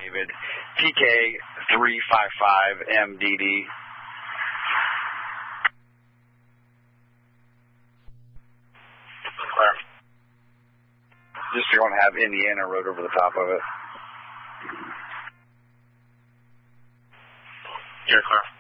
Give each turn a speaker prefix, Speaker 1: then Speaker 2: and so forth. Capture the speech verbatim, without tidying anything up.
Speaker 1: David, T K three five five M D D.
Speaker 2: Clear.
Speaker 1: Just going to have Indiana wrote over the top of it.
Speaker 2: You're clear.